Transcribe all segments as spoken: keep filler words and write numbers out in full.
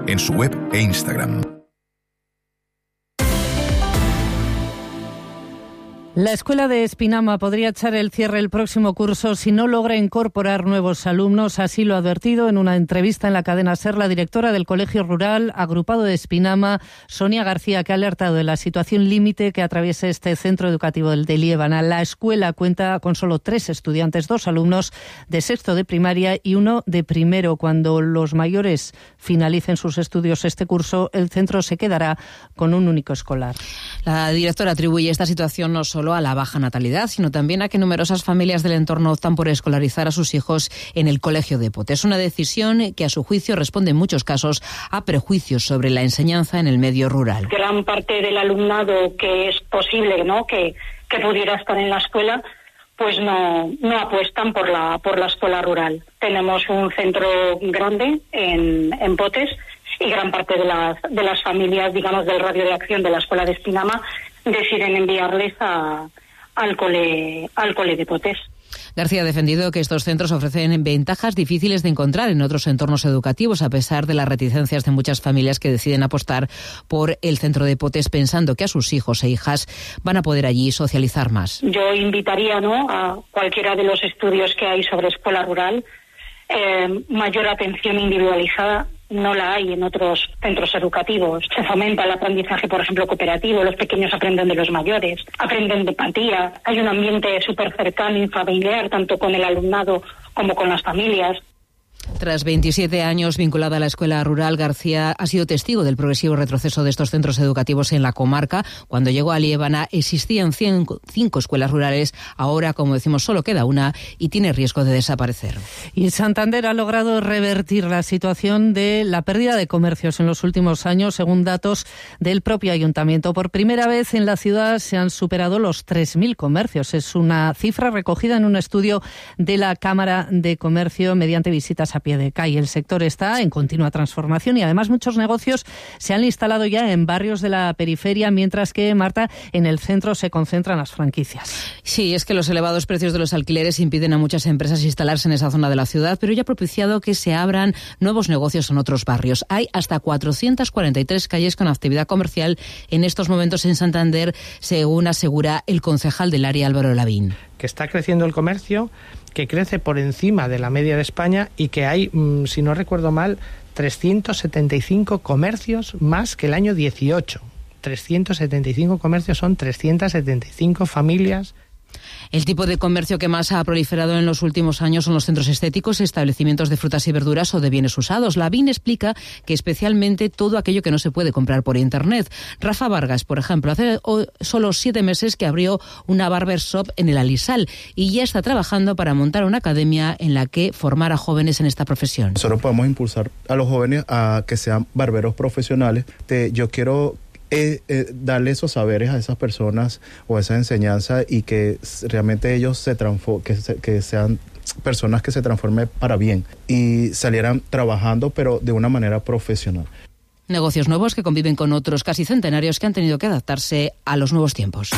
en su web e Instagram. La Escuela de Espinama podría echar el cierre el próximo curso si no logra incorporar nuevos alumnos. Así lo ha advertido en una entrevista en la cadena SER la directora del Colegio Rural Agrupado de Espinama, Sonia García, que ha alertado de la situación límite que atraviesa este centro educativo de Liébana. La escuela cuenta con solo tres estudiantes, dos alumnos de sexto de primaria y uno de primero. Cuando los mayores finalicen sus estudios este curso, el centro se quedará con un único escolar. La directora atribuye esta situación no solo a la baja natalidad, sino también a que numerosas familias del entorno optan por escolarizar a sus hijos en el colegio de Potes. Una decisión que, a su juicio, responde en muchos casos a prejuicios sobre la enseñanza en el medio rural. Gran parte del alumnado que es posible, ¿no?, que, que pudiera estar en la escuela, pues no, no apuestan por la, por la escuela rural. Tenemos un centro grande en, en Potes y gran parte de las, de las familias, digamos, del radio de acción de la escuela de Espinama deciden enviarles a, al cole al cole de Potes. García ha defendido que estos centros ofrecen ventajas difíciles de encontrar en otros entornos educativos, a pesar de las reticencias de muchas familias que deciden apostar por el centro de Potes, pensando que a sus hijos e hijas van a poder allí socializar más. Yo invitaría, ¿no?, a cualquiera de los estudios que hay sobre escuela rural, eh, mayor atención individualizada. No la hay en otros centros educativos. Se fomenta el aprendizaje, por ejemplo, cooperativo. Los pequeños aprenden de los mayores, aprenden de empatía. Hay un ambiente súper cercano y familiar, tanto con el alumnado como con las familias. Tras veintisiete años vinculada a la escuela rural, García ha sido testigo del progresivo retroceso de estos centros educativos en la comarca. Cuando llegó a Liébana existían cinco, cinco escuelas rurales. Ahora, como decimos, solo queda una y tiene riesgo de desaparecer. Y Santander ha logrado revertir la situación de la pérdida de comercios en los últimos años, según datos del propio ayuntamiento. Por primera vez en la ciudad se han superado los tres mil comercios. Es una cifra recogida en un estudio de la Cámara de Comercio mediante visitas a pie de calle. El sector está en continua transformación y además muchos negocios se han instalado ya en barrios de la periferia, mientras que, Marta, en el centro se concentran las franquicias. Sí, es que los elevados precios de los alquileres impiden a muchas empresas instalarse en esa zona de la ciudad, pero ya ha propiciado que se abran nuevos negocios en otros barrios. Hay hasta cuatrocientas cuarenta y tres calles con actividad comercial en estos momentos en Santander, según asegura el concejal del área, Álvaro Lavín. Que está creciendo el comercio, que crece por encima de la media de España y que hay, mmm, si no recuerdo mal, trescientos setenta y cinco comercios más que el año dieciocho. trescientos setenta y cinco comercios son trescientas setenta y cinco familias. El tipo de comercio que más ha proliferado en los últimos años son los centros estéticos, establecimientos de frutas y verduras o de bienes usados. Lavín explica que especialmente todo aquello que no se puede comprar por internet. Rafa Vargas, por ejemplo, hace solo siete meses que abrió una barber shop en el Alisal y ya está trabajando para montar una academia en la que formar a jóvenes en esta profesión. Nosotros podemos impulsar a los jóvenes a que sean barberos profesionales. Te, yo quiero Eh, eh, darle esos saberes a esas personas o esa enseñanza y que realmente ellos se transformen, que, se, que sean personas que se transformen para bien y salieran trabajando pero de una manera profesional. Negocios nuevos que conviven con otros casi centenarios que han tenido que adaptarse a los nuevos tiempos.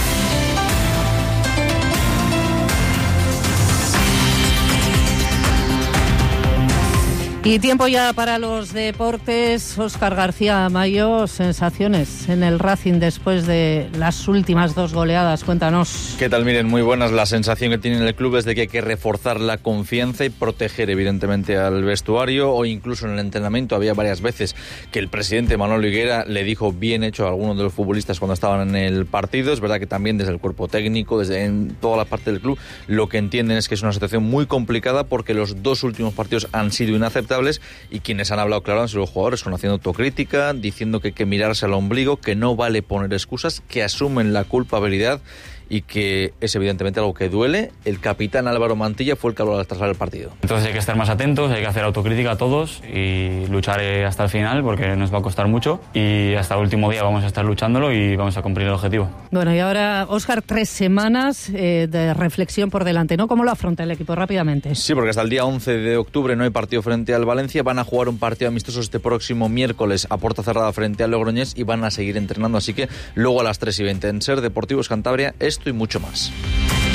Y tiempo ya para los deportes. Óscar García Mayo, sensaciones en el Racing después de las últimas dos goleadas. Cuéntanos. ¿Qué tal? Miren, muy buenas. La sensación que tiene el club es de que hay que reforzar la confianza y proteger evidentemente al vestuario, o incluso en el entrenamiento había varias veces que el presidente Manolo Higuera le dijo bien hecho a algunos de los futbolistas cuando estaban en el partido. Es verdad que también desde el cuerpo técnico, desde en toda la parte del club, lo que entienden es que es una situación muy complicada porque los dos últimos partidos han sido inaceptables y quienes han hablado claro han sido los jugadores, con haciendo autocrítica, diciendo que hay que mirarse al ombligo, que no vale poner excusas, que asumen la culpabilidad y que es evidentemente algo que duele. El capitán Álvaro Mantilla fue el que habló al trasladar el partido. Entonces hay que estar más atentos, hay que hacer autocrítica a todos y luchar hasta el final porque nos va a costar mucho y hasta el último día vamos a estar luchándolo y vamos a cumplir el objetivo. Bueno, y ahora, Óscar, tres semanas eh, de reflexión por delante, ¿no? ¿Cómo lo afronta el equipo rápidamente? Sí, porque hasta el día once de octubre no hay partido frente al Valencia, van a jugar un partido amistoso este próximo miércoles a puerta cerrada frente al Logroñés y van a seguir entrenando, así que luego a las tres y veinte en SER Deportivos Cantabria, esto y mucho más.